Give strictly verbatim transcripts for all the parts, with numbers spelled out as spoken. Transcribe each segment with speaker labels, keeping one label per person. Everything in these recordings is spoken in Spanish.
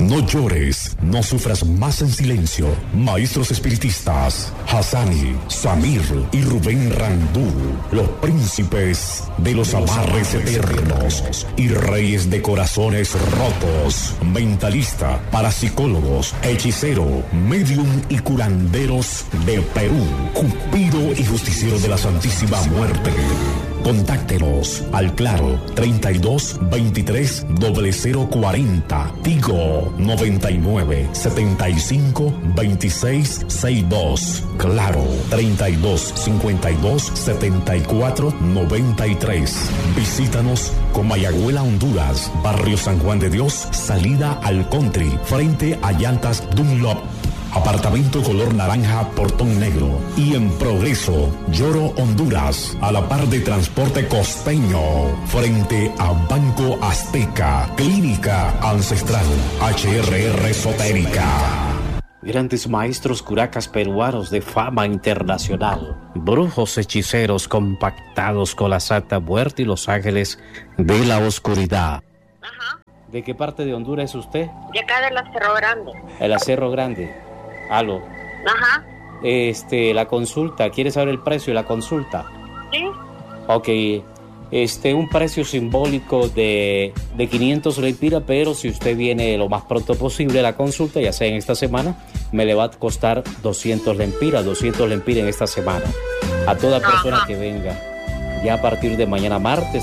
Speaker 1: No llores, no sufras más en silencio. Maestros espiritistas, Hassani, Samir y Rubén Randú, los príncipes de los amarres eternos y reyes de corazones rotos, mentalista, parapsicólogos, hechicero, medium y curanderos de Perú, Cupido y justiciero de la Santísima Muerte. Contáctenos al Claro treinta y dos veintitrés cero cero cuarenta, Tigo noventa y nueve setenta y cinco veintiséis sesenta y dos, Claro treinta y dos cincuenta y dos setenta y cuatro noventa y tres. Visítanos Comayagüela, Honduras, Barrio San Juan de Dios, salida al Country, frente a Llantas Dunlop. Apartamento color naranja, portón negro. Y en Progreso, Lloro, Honduras, a la par de Transporte Costeño, frente a Banco Azteca, Clínica Ancestral, H R R Esotérica.
Speaker 2: Grandes maestros curacas peruanos de fama internacional, brujos hechiceros compactados con la Santa Muerte y los ángeles de la oscuridad.
Speaker 3: Ajá.
Speaker 2: ¿De qué parte de Honduras es usted?
Speaker 3: De acá de la Cerro Grande.
Speaker 2: El Cerro Grande. Aló.
Speaker 3: Ajá.
Speaker 2: Este, la consulta, ¿quiere saber el precio de la consulta?
Speaker 3: Sí.
Speaker 2: Ok, este, un precio simbólico de, de quinientos lempiras, pero si usted viene lo más pronto posible a la consulta, ya sea en esta semana, me le va a costar doscientos lempiras, doscientos lempiras en esta semana. A toda persona Ajá. que venga, ya a partir de mañana martes,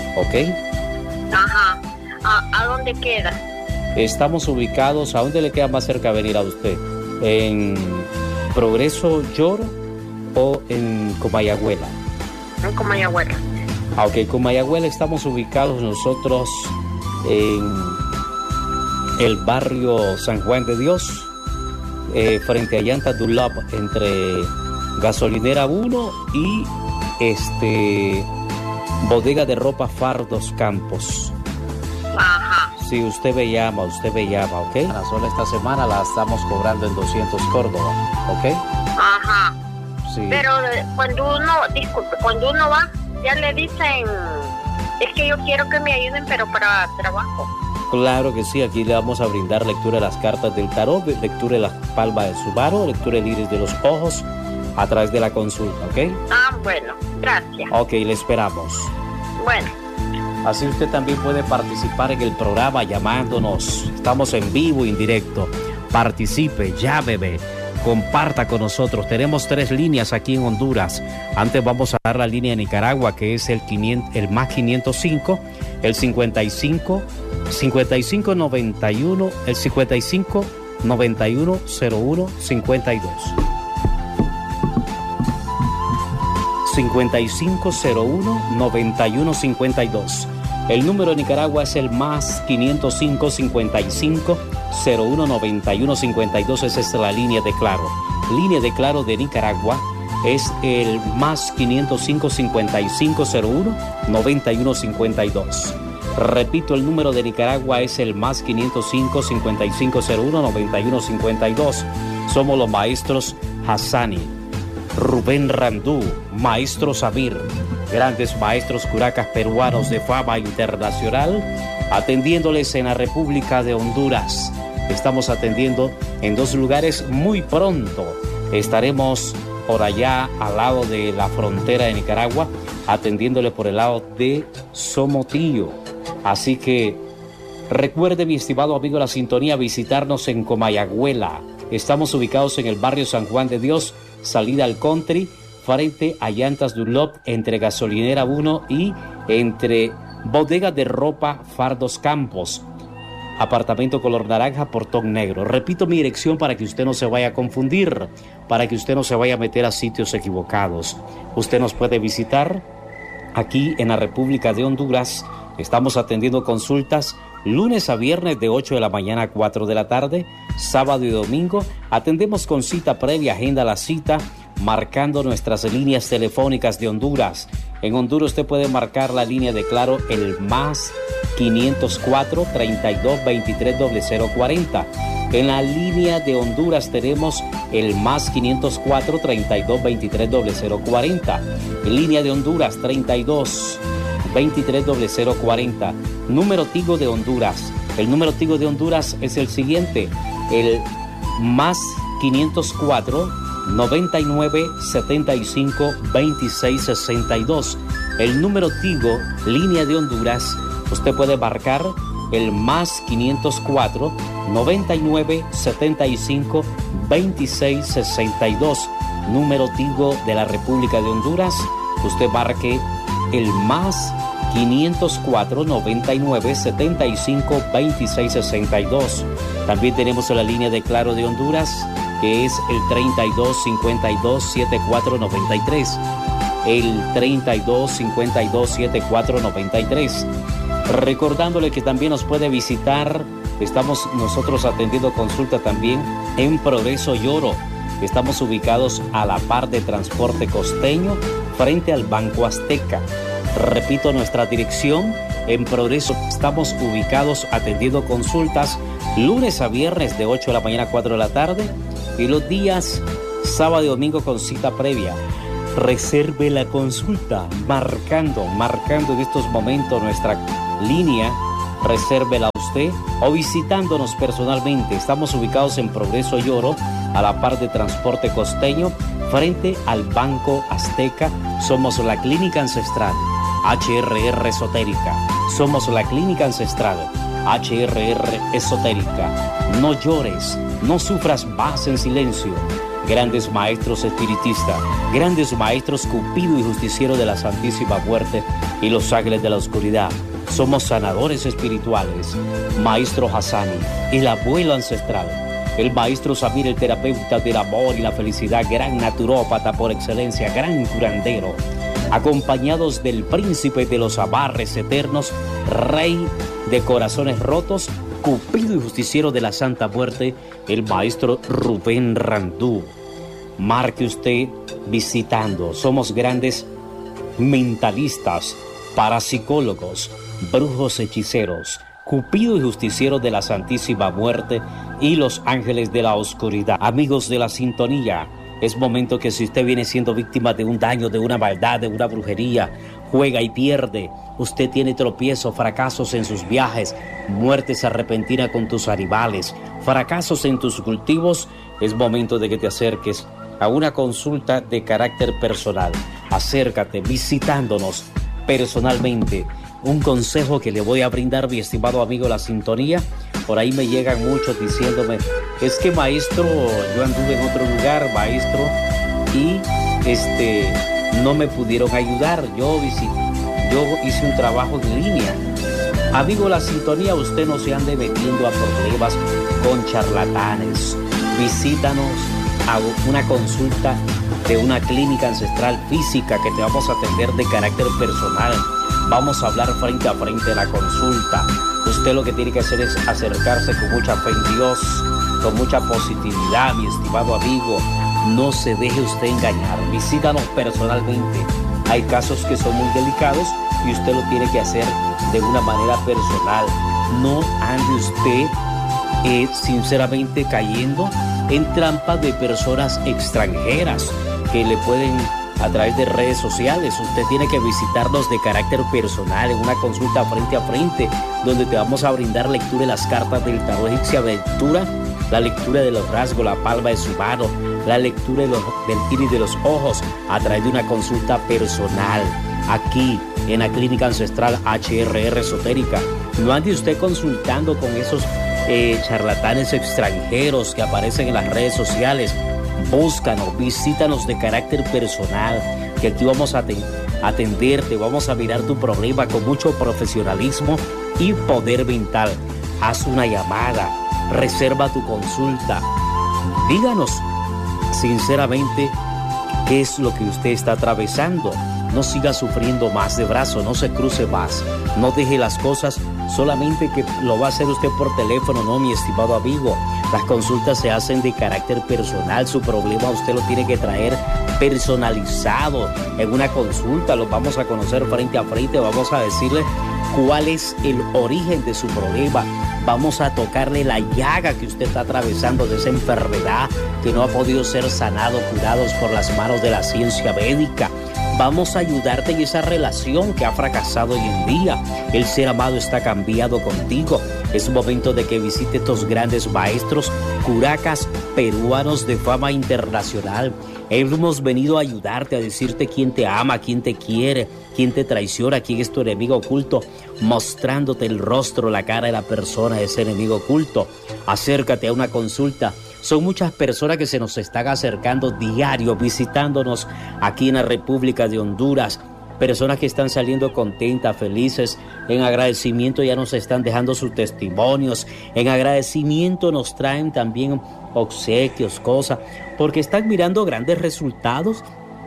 Speaker 2: ¿ok?
Speaker 3: Ajá. ¿A, a dónde queda?
Speaker 2: Estamos ubicados, ¿a dónde le queda más cerca venir a usted? ¿En Progreso, Lloro o en Comayagüela?
Speaker 3: En Comayagüela.
Speaker 2: Ah, ok, Comayagüela estamos ubicados nosotros en el barrio San Juan de Dios, eh, frente a Llanta Dunlop, entre Gasolinera uno y este Bodega de Ropa Fardos Campos.
Speaker 3: Ajá.
Speaker 2: Si usted me llama, usted me llama, ¿ok? La sola esta semana la estamos cobrando en doscientos Córdoba, ¿ok?
Speaker 3: Ajá.
Speaker 2: Sí.
Speaker 3: Pero cuando uno, disculpe, cuando uno va, ya le dicen, es que yo quiero que me ayuden, pero para trabajo.
Speaker 2: Claro que sí, aquí le vamos a brindar lectura de las cartas del tarot, lectura de la palma de su mano, lectura del iris de los ojos, a través de la consulta, ¿ok?
Speaker 3: Ah, bueno, gracias.
Speaker 2: Ok, le esperamos.
Speaker 3: Bueno.
Speaker 2: Así usted también puede participar en el programa llamándonos. Estamos en vivo y en directo. Participe, llámeme, comparta con nosotros. Tenemos tres líneas aquí en Honduras. Antes vamos a dar la línea de Nicaragua, que es el, quinientos, el más quinientos cinco, el cincuenta y cinco, cincuenta y cinco noventa y uno, el cincuenta y cinco noventa y uno cero uno cincuenta y dos. cincuenta y cinco cero uno noventa y uno cincuenta y dos. El número de Nicaragua es el más quinientos cinco cincuenta y cinco cero uno noventa y uno cincuenta y dos. Esa es la línea de Claro. Línea de Claro de Nicaragua es el más quinientos cinco cincuenta y cinco cero uno noventa y uno cincuenta y dos. Repito, el número de Nicaragua es el más quinientos cinco cincuenta y cinco cero uno noventa y uno cincuenta y dos. Somos los maestros Hassani, Rubén Randú, maestro Samir, grandes maestros curacas peruanos de fama internacional, atendiéndoles en la República de Honduras. Estamos atendiendo en dos lugares muy pronto. Estaremos por allá al lado de la frontera de Nicaragua, atendiéndole por el lado de Somotillo. Así que recuerde, mi estimado amigo, la sintonía, visitarnos en Comayagüela. Estamos ubicados en el barrio San Juan de Dios, salida al Country, frente a Llantas Dunlop, entre Gasolinera uno y entre Bodega de Ropa Fardos Campos. Apartamento color naranja, portón negro. Repito mi dirección para que usted no se vaya a confundir, para que usted no se vaya a meter a sitios equivocados. Usted nos puede visitar aquí en la República de Honduras. Estamos atendiendo consultas lunes a viernes de ocho de la mañana a cuatro de la tarde, sábado y domingo. Atendemos con cita previa, agenda la cita, marcando nuestras líneas telefónicas de Honduras. En Honduras usted puede marcar la línea de Claro, el más quinientos cuatro, treinta y dos, veintitrés, cero cuarenta. En la línea de Honduras tenemos el más quinientos cuatro, treinta y dos, veintitrés, cero cuarenta. En línea de Honduras, treinta y dos, veintitrés, cero cuarenta. Número Tigo de Honduras, El número Tigo de Honduras es el siguiente, el más quinientos cuatro, noventa y nueve, setenta y cinco, veintiséis sesenta y dos. El número Tigo, línea de Honduras, usted puede marcar el más quinientos cuatro, noventa y nueve, setenta y cinco, veintiséis sesenta y dos. Número Tigo de la República de Honduras, usted marque el más quinientos cuatro, noventa y nueve, setenta y cinco, veintiséis sesenta y dos. También tenemos la línea de Claro de Honduras, que es el treinta y dos, cincuenta y dos, setenta y cuatro, noventa y tres. El treinta y dos, cincuenta y dos, setenta y cuatro, noventa y tres. Recordándole que también nos puede visitar, estamos nosotros atendiendo consulta también en Progreso y Oro. Estamos ubicados a la par de Transporte Costeño, frente al Banco Azteca. Repito, nuestra dirección en Progreso. Estamos ubicados atendiendo consultas lunes a viernes de ocho de la mañana a cuatro de la tarde y los días sábado y domingo con cita previa. Reserve la consulta marcando, marcando en estos momentos nuestra línea. Resérvela usted o visitándonos personalmente. Estamos ubicados en Progreso y Oro, a la par de Transporte Costeño, frente al Banco Azteca. Somos la Clínica Ancestral H R R Esotérica. Somos la Clínica Ancestral H R R Esotérica. No llores, no sufras más en silencio. Grandes maestros espiritistas, grandes maestros Cupido y Justiciero de la Santísima Muerte y los Ángeles de la Oscuridad. Somos sanadores espirituales. Maestro Hassani, el abuelo ancestral. El maestro Samir, el terapeuta del amor y la felicidad, gran naturópata por excelencia, gran curandero. Acompañados del príncipe de los amarres eternos, rey de corazones rotos, Cupido y Justiciero de la Santa Muerte, el maestro Rubén Randú. Marque usted visitando. Somos grandes mentalistas, parapsicólogos, brujos hechiceros, Cupido y Justiciero de la Santísima Muerte y los Ángeles de la Oscuridad. Amigos de la sintonía, es momento que si usted viene siendo víctima de un daño, de una maldad, de una brujería, juega y pierde, usted tiene tropiezos, fracasos en sus viajes, muertes repentinas con tus animales, fracasos en tus cultivos, es momento de que te acerques a una consulta de carácter personal. Acércate visitándonos personalmente. Un consejo que le voy a brindar, mi estimado amigo La Sintonía. Por ahí me llegan muchos diciéndome, es que maestro, yo anduve en otro lugar, maestro, y este no me pudieron ayudar. Yo visité, yo hice un trabajo en línea. Amigo La Sintonía, usted no se ande metiendo a problemas con charlatanes. Visítanos a una consulta de una clínica ancestral física que te vamos a atender de carácter personal. Vamos a hablar frente a frente de la consulta. Usted lo que tiene que hacer es acercarse con mucha fe en Dios, con mucha positividad, mi estimado amigo. No se deje usted engañar. Visítanos personalmente. Hay casos que son muy delicados y usted lo tiene que hacer de una manera personal. No ande usted eh, sinceramente cayendo en trampas de personas extranjeras que le pueden, a través de redes sociales. Usted tiene que visitarnos de carácter personal en una consulta frente a frente, donde te vamos a brindar lectura de las cartas del tarot egipcia, lectura, la lectura de los rasgos, la palma de su mano, la lectura de los, del iris de los ojos, a través de una consulta personal, aquí en la Clínica Ancestral H R R Esotérica. No ande usted consultando con esos eh, charlatanes extranjeros que aparecen en las redes sociales. Búscanos, visítanos de carácter personal, que aquí vamos a atenderte, vamos a mirar tu problema con mucho profesionalismo y poder mental. Haz una llamada, reserva tu consulta. Díganos sinceramente qué es lo que usted está atravesando. No siga sufriendo más de brazo, no se cruce más, no deje las cosas solamente que lo va a hacer usted por teléfono, no, mi estimado amigo. Las consultas se hacen de carácter personal. Su problema usted lo tiene que traer personalizado en una consulta. Lo vamos a conocer frente a frente, vamos a decirle cuál es el origen de su problema. Vamos a tocarle la llaga que usted está atravesando, de esa enfermedad que no ha podido ser sanado, curados por las manos de la ciencia médica. Vamos a ayudarte en esa relación que ha fracasado hoy en día. El ser amado está cambiado contigo. Es momento de que visite estos grandes maestros curacas peruanos de fama internacional. Hemos venido a ayudarte, a decirte quién te ama, quién te quiere, quién te traiciona, quién es tu enemigo oculto, mostrándote el rostro, la cara de la persona de ese enemigo oculto. Acércate a una consulta. Son muchas personas que se nos están acercando diario, visitándonos aquí en la República de Honduras. Personas que están saliendo contentas, felices, en agradecimiento ya nos están dejando sus testimonios, en agradecimiento nos traen también obsequios, cosas, porque están mirando grandes resultados,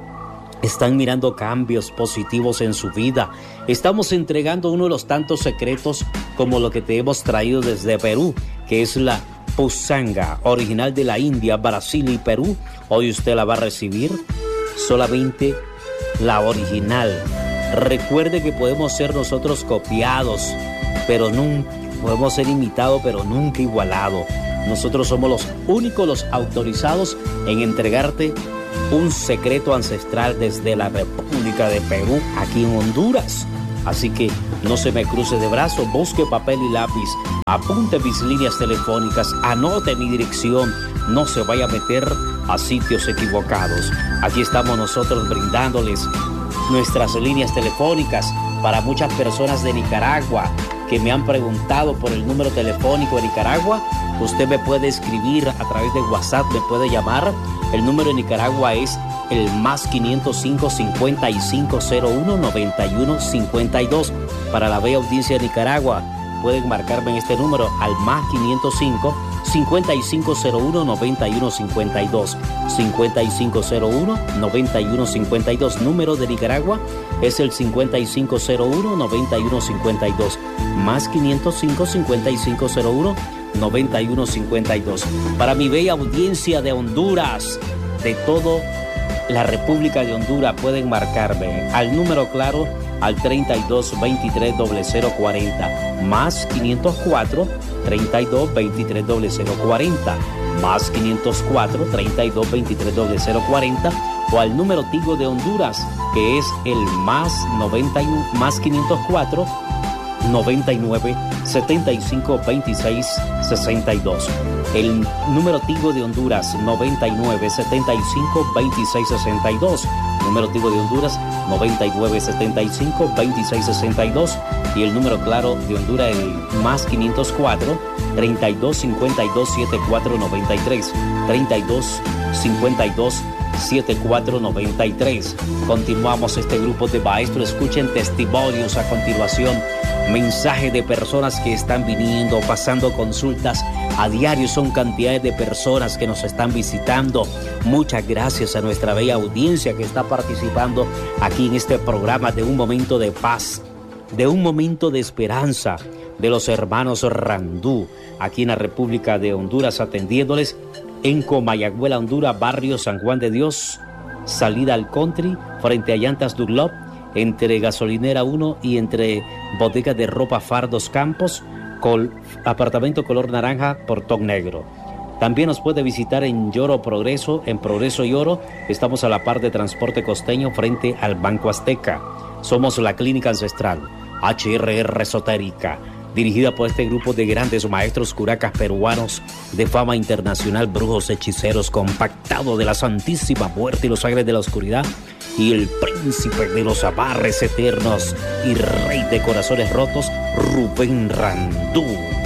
Speaker 2: están mirando cambios positivos en su vida. Estamos entregando uno de los tantos secretos como lo que te hemos traído desde Perú, que es la Pusanga, original de la India, Brasil y Perú. Hoy usted la va a recibir solamente la original. Recuerde que podemos ser nosotros copiados, pero nunca podemos ser imitados, pero nunca igualados. Nosotros somos los únicos, los autorizados en entregarte un secreto ancestral desde la República de Perú, aquí en Honduras. Así que no se me cruce de brazos, busque papel y lápiz, apunte mis líneas telefónicas, anote mi dirección, no se vaya a meter a sitios equivocados. Aquí estamos nosotros brindándoles nuestras líneas telefónicas para muchas personas de Nicaragua que me han preguntado por el número telefónico de Nicaragua. Usted me puede escribir a través de WhatsApp, me puede llamar. El número de Nicaragua es el más quinientos cinco, cincuenta y cinco cero uno, noventa y uno cincuenta y dos. Para la bella audiencia de Nicaragua, pueden marcarme en este número al más quinientos cinco, cincuenta y cinco cero uno, noventa y uno cincuenta y dos. cincuenta y cinco cero uno, noventa y uno cincuenta y dos. Número de Nicaragua es el cincuenta y cinco cero uno, noventa y uno cincuenta y dos. Más quinientos cinco, cincuenta y cinco cero uno, noventa y uno cincuenta y dos. Para mi bella audiencia de Honduras, de todo la República de Honduras, pueden marcarme al número claro al treinta y dos, veintitrés, cero cuarenta, más quinientos cuatro, treinta y dos, veintitrés, cero cuarenta, más quinientos cuatro, treinta y dos, veintitrés, cero cuarenta, o al número Tigo de Honduras, que es el más noventa y uno, más quinientos cuatro, noventa y nueve, setenta y cinco, veintiséis, sesenta y dos. El número Tigo de Honduras, noventa y nueve, setenta y cinco, veintiséis, sesenta y dos. Número Tigo de Honduras, noventa y nueve, setenta y cinco, veintiséis, sesenta y dos. Y el número claro de Honduras, el más quinientos cuatro, treinta y dos, cincuenta y dos, setenta y cuatro, noventa y tres. treinta y dos, cincuenta y dos, setenta y cuatro, noventa y tres. Continuamos este grupo de maestros. Escuchen testimonios a continuación. Mensajes de personas que están viniendo, pasando consultas a diario. Son cantidades de personas que nos están visitando. Muchas gracias a nuestra bella audiencia que está participando aquí en este programa de Un Momento de Paz, de un momento de esperanza, de los hermanos Randú, aquí en la República de Honduras, atendiéndoles en Comayagüela, Honduras, barrio San Juan de Dios, salida al country, frente a Llantas Dunlop, entre Gasolinera uno y entre Bodega de Ropa Fardos Campos, con apartamento color naranja, portón negro. También nos puede visitar en Lloro Progreso, en Progreso y Oro. Estamos a la par de Transporte Costeño, frente al Banco Azteca. Somos la Clínica Ancestral, H R R Esotérica, dirigida por este grupo de grandes maestros curacas peruanos de fama internacional, brujos, hechiceros, compactado de la Santísima Muerte y los ángeles de la oscuridad, y el príncipe de los amarres eternos y rey de corazones rotos, Rubén Randú.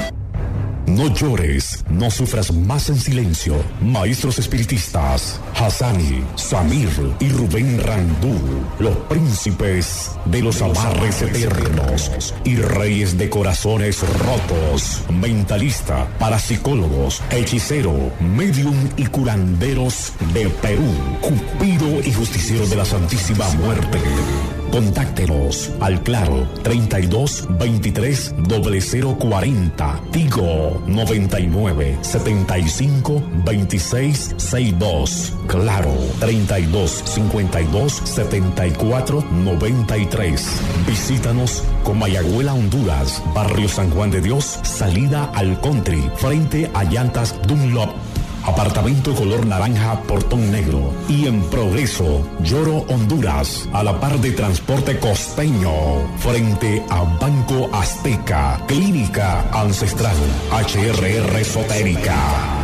Speaker 1: No llores, no sufras más en silencio. Maestros espiritistas, Hassani, Samir y Rubén Randú, los príncipes de los amarres eternos y reyes de corazones rotos, mentalista, parapsicólogos, hechicero, medium y curanderos de Perú, Cupido y justiciero de la Santísima Muerte. Contáctenos al claro treinta y dos, veintitrés, cero cuarenta, Tigo noventa y nueve, setenta y cinco, veintiséis, sesenta y dos, claro treinta y dos, cincuenta y dos, setenta y cuatro, noventa y tres. Visítanos Comayagüela, Honduras, barrio San Juan de Dios, salida al country, frente a Llantas Dunlop. apartamento color naranja, portón negro. Y en Progreso, Lloro, Honduras, a la par de Transporte Costeño, frente a Banco Azteca, Clínica Ancestral, H R R Esotérica.